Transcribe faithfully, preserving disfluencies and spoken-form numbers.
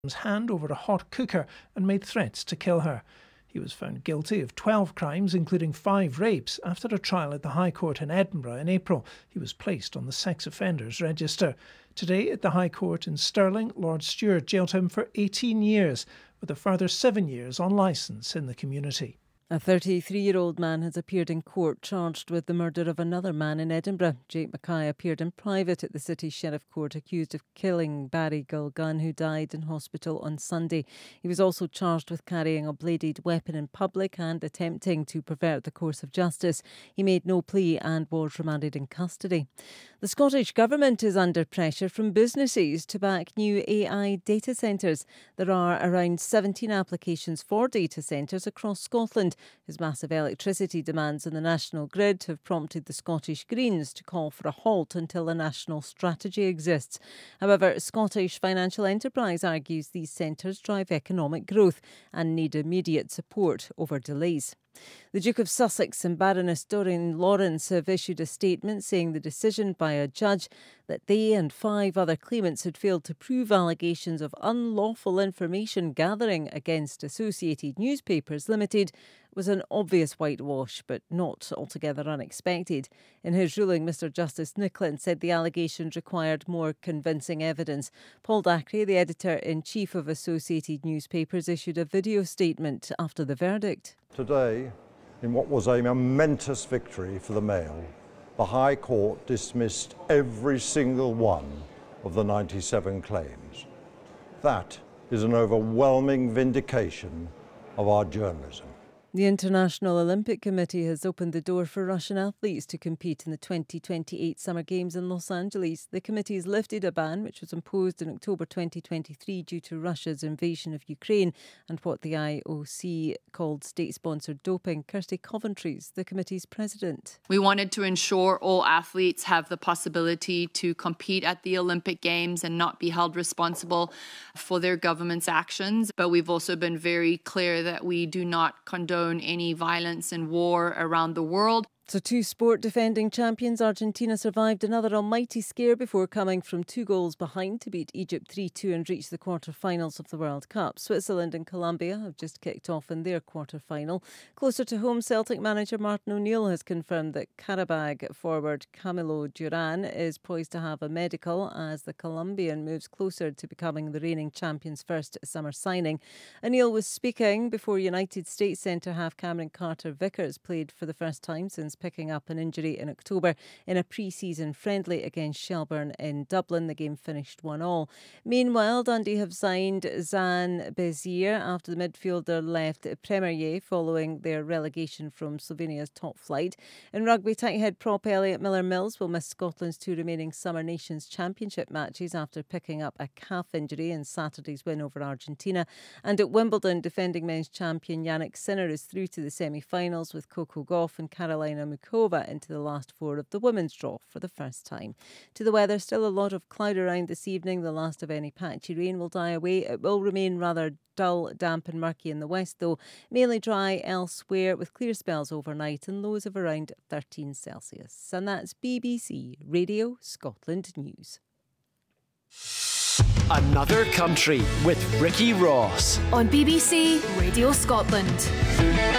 hand over a hot cooker and made threats to kill her. He was found guilty of twelve crimes, including five rapes, after a trial at the High Court in Edinburgh in April. He was placed on the sex offenders register. Today at the High Court in Stirling, Lord Stewart jailed him for eighteen years, with a further seven years on licence in the community. A thirty-three-year-old man has appeared in court charged with the murder of another man in Edinburgh. Jake Mackay appeared in private at the City Sheriff Court accused of killing Barry Gulgun, who died in hospital on Sunday. He was also charged with carrying a bladed weapon in public and attempting to pervert the course of justice. He made no plea and was remanded in custody. The Scottish Government is under pressure from businesses to back new A I data centres. There are around seventeen applications for data centres across Scotland. His massive electricity demands on the national grid have prompted the Scottish Greens to call for a halt until a national strategy exists. However, Scottish Financial Enterprise argues these centres drive economic growth and need immediate support over delays. The Duke of Sussex and Baroness Doreen Lawrence have issued a statement saying the decision by a judge that they and five other claimants had failed to prove allegations of unlawful information gathering against Associated Newspapers Limited was an obvious whitewash, but not altogether unexpected. In his ruling, Mr Justice Nicklin said the allegations required more convincing evidence. Paul Dacre, the editor-in-chief of Associated Newspapers, issued a video statement after the verdict. Today, in what was a momentous victory for the Mail, the High Court dismissed every single one of the ninety-seven claims. That is an overwhelming vindication of our journalism. The International Olympic Committee has opened the door for Russian athletes to compete in the twenty twenty-eight Summer Games in Los Angeles. The committee has lifted a ban which was imposed in October twenty twenty-three due to Russia's invasion of Ukraine and what the I O C called state-sponsored doping. Kirsty Coventry is the committee's president. We wanted to ensure all athletes have the possibility to compete at the Olympic Games and not be held responsible for their government's actions. But we've also been very clear that we do not condone any violence and war around the world. So two sport defending champions, Argentina survived another almighty scare before coming from two goals behind to beat Egypt three two and reach the quarter-finals of the World Cup. Switzerland and Colombia have just kicked off in their quarter-final. Closer to home, Celtic manager Martin O'Neill has confirmed that Qarabag forward Camilo Duran is poised to have a medical as the Colombian moves closer to becoming the reigning champion's first summer signing. O'Neill was speaking before United States centre-half Cameron Carter-Vickers played for the first time since picking up an injury in October in a pre-season friendly against Shelbourne in Dublin. The game finished one all. Meanwhile, Dundee have signed Zan Bezier after the midfielder left Premier following their relegation from Slovenia's top flight. In rugby, tight-head prop Elliot Miller-Mills will miss Scotland's two remaining Summer Nations Championship matches after picking up a calf injury in Saturday's win over Argentina. And at Wimbledon, defending men's champion Yannick Sinner is through to the semi-finals with Coco Gauff and Carolina Mukova into the last four of the women's draw for the first time. To the weather, still a lot of cloud around this evening. The last of any patchy rain will die away. It will remain rather dull, damp and murky in the west, though mainly dry elsewhere with clear spells overnight and lows of around thirteen Celsius. And that's B B C Radio Scotland News. Another Country with Ricky Ross on B B C Radio Scotland.